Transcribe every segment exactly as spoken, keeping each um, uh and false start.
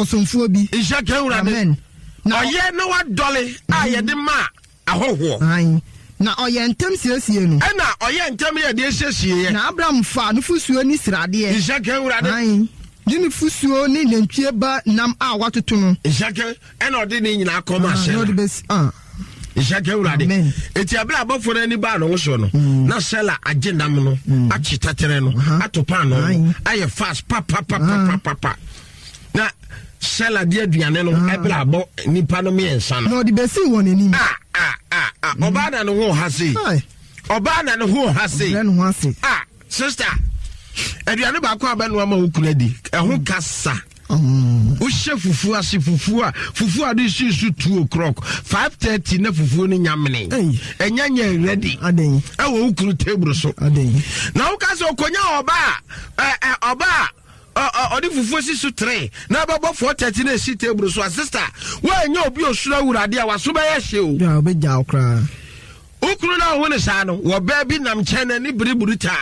osomfo bi Ishaka urade amen na oye na wadole a ye de ma ahoho ai na oye ntem siesie no e na oye ntem ye de siesie na Abraham fa no fusuo ni srade e Ishaka urade ai dini fusuo ni nantwie ba nam a watoto no Ishaka e na ode ni nyina akoma hye no de bes ah Ishaka urade eti abla abofo na ni ba no so no na sela agendam no achi tatere no atopa no aye fast pa pa pa pa pa pa na sela dia aduane no ebla abo nipa no me ensa no no de besi won ani ah ah ah ah oba na no ho hase oba na no ho hase ah sister aduane ba ko aba no ama okuna di ehun kasa o she fufu ase fufu a fufu a de shisu two o'clock five thirty na fufu ni nyamene enya nya ready aden e wo okuru table so aden na o kasa okonya oba eh oba odi fufu si su three na babo four thirty na si table so sister wa nya obi osura wurade a waso ba ye hye o ya obeja okra okuru na wo ne sa no wo ba bi nam chene ni biriburu ta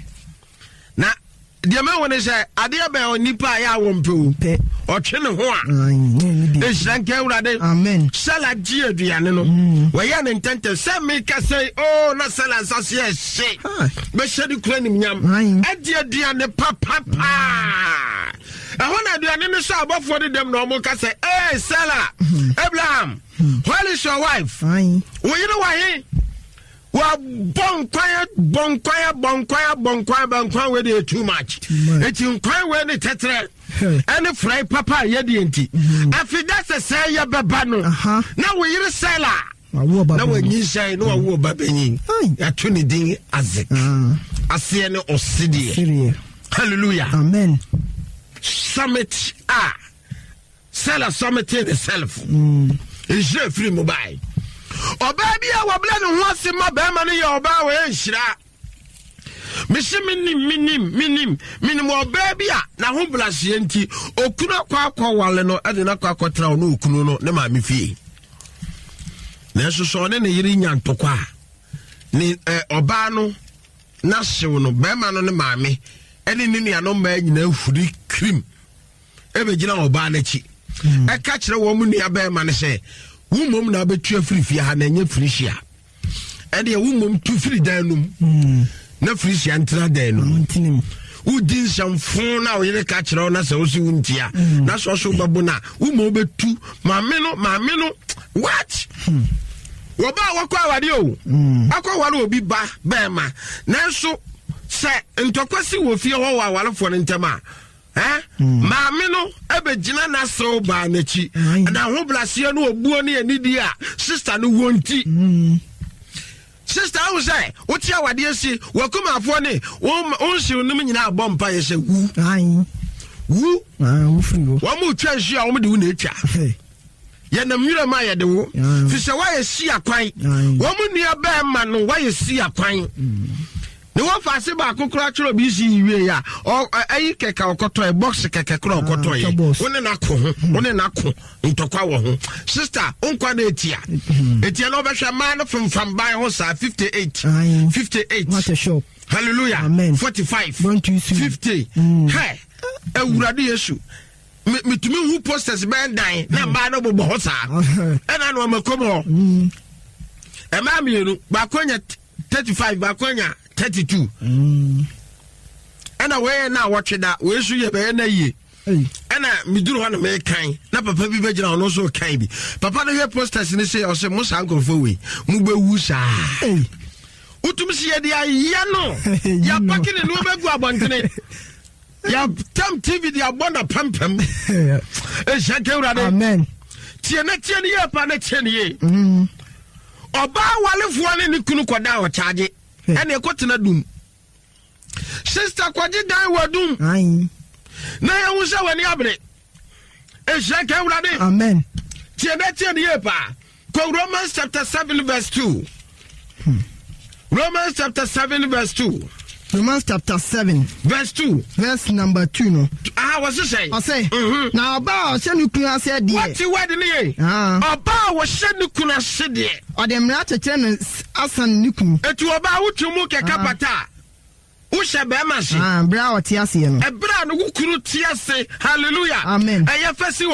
na dia me woni se ade ba onipa ya wompew o twene ho a e hranke urade amen sala ji aduane no we ya ne ntente se me ka say oh na sala sase e she be shedi kura nim nyam ade aduane papa pa ahona aduane no so abofo de dem no mo ka say eh sala Abraham where is your wife fine we you know why wa bonkwaya bonkwaya bonkwaya bonkwaya bonkwaya we dey too much eti nkwan we ne tetere ene fry papa ye dey enti afida se say ye beba no na we yire sela na we nyi sai no wo babenyi ya tuni din azik ase ne osidi hallelujah amen summit ah sela summit itself mm is free mobile oba bia wo bla no ho ase ma ba ma no ye oba we nhira misi minim minim minim minim oba bia na ho blase enti okunu akwa akwa wale no ade na akwa akotra no okunu no ne ma me fie na so so ne ne yiri nyantokwa ni oba no na hyew no ba ma no ne ma me ene ni nua no ma nyina furi krim ebe gina oba na chi e ka kire wo mu nua ba ma ne se wumom na betu afirifia ha na nya firihia e de wumom tu firi danum na firihia ntra danum udin samfon na oyere ka kire na se osi wuntia na so so babo na wumom betu maame no maame no what wo ba wakwa awade o akwa awade obi ba ba ma na so se ntokwasi wo fie ho wa awalefo ntema eh maame no ebegina na so ba na chi na ho blase no obuo ne anidi a sister no wonti sister wo say wo ti awade asi wakoma afo ne won hye onum nyina abompa ye se wu ai wu ah wo friwo wo mu twa hye a wo de wo na etwa ye na mwira ma ye de wo fi se wa ye si akwan wo mu nua ba ma no wa ye si akwan ne wo fa se ba kokora chiro bi si yiwe ya o ayi keka okoto e box keka kora okoto ye woni na ko ho woni na ko ntokwa wo ho sister onkwa na etia etia no be hwa ma no from from by ho sa fifty-eight fifty-eight what a show hallelujah amen forty-five fifty hey ewurade yesu mitumi hu posters ben dan na ba no bobo ho sa e na no makomo e ma mienu ba konya thirty-five ba konya thirty-two mm ana we na watch that we su ye be na ye ana miduru ho na me kan na papa bi be gina ono so kan bi papa no he posters ni say o say mo san konfo we mu be wu sa utum si ye dia ya no ya pakine no be gu abontene ya tam T V dia bona pampam e shake urade amen tie na tie ne ye pa na tie ne ye mm oba walefo ne ni kunu koda o charge ene ekotena dum sister kwaje dan wadum ai na ya wusa wani abre e shake urade amen tie na tie ne ye pa ko Romans chapter seven verse two hmm. Romans chapter seven verse two Romans chapter seven verse two verse number two no ah what's it say I say mm-hmm. Now about shenu kuna se de what you word ni ah oba wo shenu kuna se de o de mra cheche no asan nikunu etu oba wutumu keka pata wo she be ma se ah bra o ti ase no e bra no wukuru ti ase hallelujah amen e ye fesi